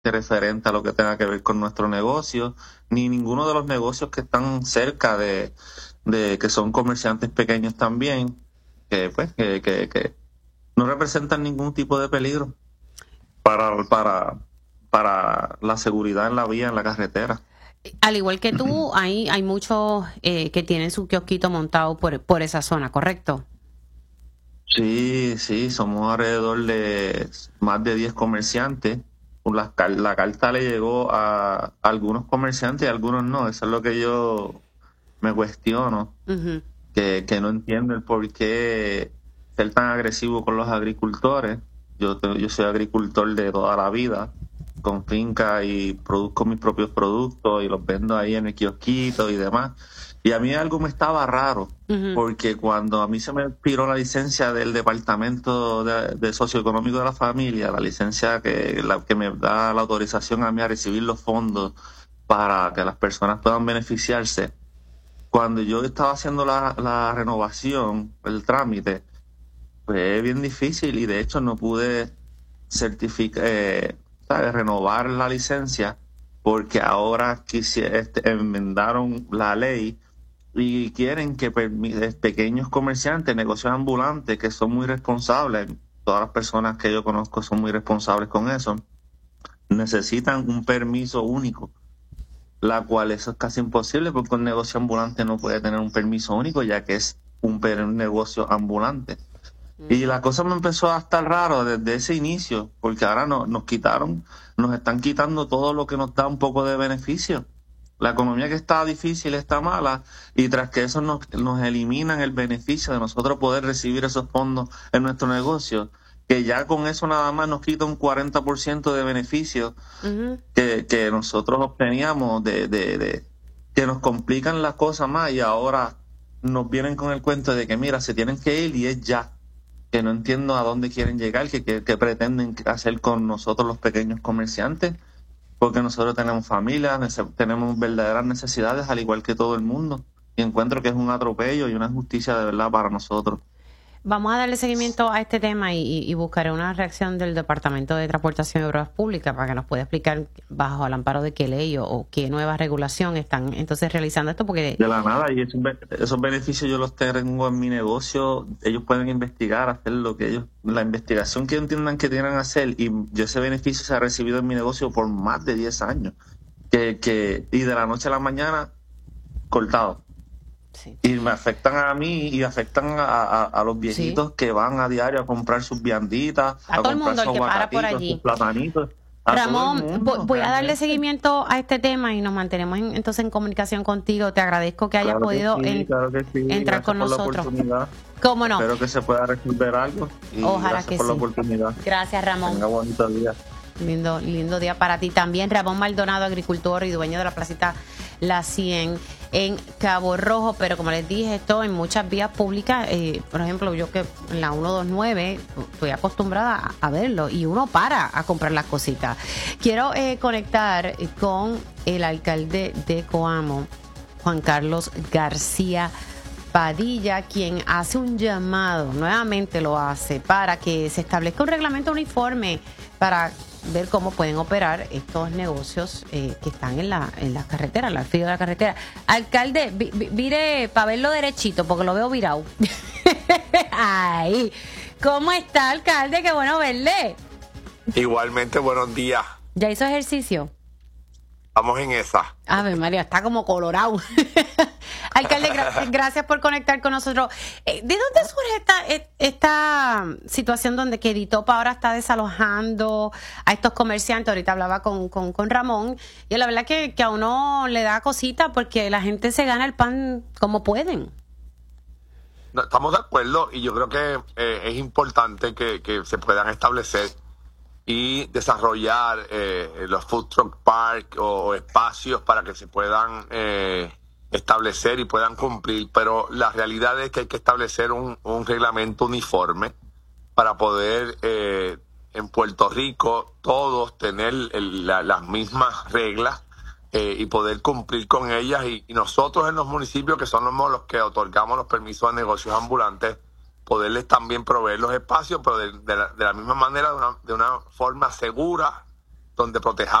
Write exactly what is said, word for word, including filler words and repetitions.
referente a lo que tenga que ver con nuestro negocio, ni ninguno de los negocios que están cerca de, de que son comerciantes pequeños también, que pues que, que, que no representan ningún tipo de peligro para, para, para la seguridad en la vía, en la carretera. Al igual que tú, hay, hay muchos eh, que tienen su kiosquito montado por, por esa zona, ¿correcto? Sí, sí, somos alrededor de más de diez comerciantes. La, car- la carta le llegó a algunos comerciantes y a algunos no. Eso es lo que yo me cuestiono, Ujú. que, que no entiendo el por qué ser tan agresivo con los agricultores. Yo, te- yo soy agricultor de toda la vida, con finca y produzco mis propios productos y los vendo ahí en el kiosquito y demás. Y a mí algo me estaba raro, Ujú. porque cuando a mí se me expiró la licencia del Departamento de, de Socioeconómico de la Familia, la licencia que, la, que me da la autorización a mí a recibir los fondos para que las personas puedan beneficiarse, cuando yo estaba haciendo la, la renovación, el trámite, fue bien difícil y de hecho no pude certificar, eh, ¿sabes? Renovar la licencia porque ahora quisi- este, enmendaron la ley y quieren que permi- eh, pequeños comerciantes, negocios ambulantes, que son muy responsables, todas las personas que yo conozco son muy responsables con eso, necesitan un permiso único, la cual eso es casi imposible porque un negocio ambulante no puede tener un permiso único ya que es un, per- un negocio ambulante. Y la cosa me empezó a estar raro desde ese inicio, porque ahora no, nos quitaron, nos están quitando todo lo que nos da un poco de beneficio. La economía que está difícil está mala y tras que eso nos, nos eliminan el beneficio de nosotros poder recibir esos fondos en nuestro negocio, que ya con eso nada más nos quita un cuarenta por ciento de beneficio Ujú. que, que nosotros obteníamos de, de, de que nos complican las cosas más y ahora nos vienen con el cuento de que mira, se tienen que ir y es ya, que no entiendo a dónde quieren llegar, que, que, que pretenden hacer con nosotros los pequeños comerciantes, porque nosotros tenemos familia, nece- tenemos verdaderas necesidades al igual que todo el mundo y encuentro que es un atropello y una injusticia de verdad para nosotros. Vamos a darle seguimiento a este tema y, y- y buscaré una reacción del Departamento de Transportación y Obras Públicas para que nos pueda explicar bajo el amparo de qué ley o, o qué nueva regulación están entonces realizando esto, porque De la nada, y esos, be- esos beneficios yo los tengo en mi negocio, ellos pueden investigar, hacer lo que ellos, la investigación que entiendan que tienen que hacer, y yo ese beneficio se ha recibido en mi negocio por más de diez años, que, que, y de la noche a la mañana, cortado. sí, Y me afectan a mí y afectan a, a, a los sí, viejitos que van a diario a comprar sus vianditas, a a todo el comprar mundo sus el que para por aguacatitos, sus allí. platanitos, a todo el Ramón, vo- mundo, voy a darle realmente. seguimiento a este tema y nos mantenemos en- entonces en comunicación contigo. Te agradezco que hayas Claro que podido sí, en- claro que sí, entrar gracias con por la nosotros. oportunidad. ¿Cómo no? Espero que se pueda resolver algo y Ojalá gracias que por la sí. oportunidad. Gracias, Ramón. Tenga bonito día. Lindo, lindo día para ti también. Ramón Maldonado, agricultor y dueño de la placita La cien en Cabo Rojo. Pero como les dije, esto en muchas vías públicas, eh, por ejemplo, yo que en la ciento veintinueve estoy acostumbrada a, a verlo y uno para a comprar las cositas. Quiero eh, conectar con el alcalde de Coamo, Juan Carlos García Padilla, quien hace un llamado, nuevamente lo hace, para que se establezca un reglamento uniforme para ver cómo pueden operar estos negocios eh, que están en la en la carretera, en la fila de la carretera. Alcalde, vi- vi- vire para verlo derechito, porque lo veo virado. Ay, ¿cómo está, alcalde? Qué bueno verle. Igualmente, buenos días. ¿Ya hizo ejercicio? Vamos en esa. Ave María, está como colorado. Alcalde, gra- gracias por conectar con nosotros. Eh, ¿De dónde surge esta, e- esta situación donde que Editopa ahora está desalojando a estos comerciantes? Ahorita hablaba con, con, con Ramón y la verdad que, que a uno le da cosita porque la gente se gana el pan como pueden. No, estamos de acuerdo y yo creo que eh, es importante que, que se puedan establecer y desarrollar eh, los food truck park o, o espacios para que se puedan eh, establecer y puedan cumplir, pero la realidad es que hay que establecer un, un reglamento uniforme para poder eh, en Puerto Rico todos tener el- la- las mismas reglas eh, y poder cumplir con ellas y, y nosotros en los municipios que son los, los que otorgamos los permisos a negocios ambulantes poderles también proveer los espacios, pero de, de la, de la misma manera, de una, de una forma segura, donde protejamos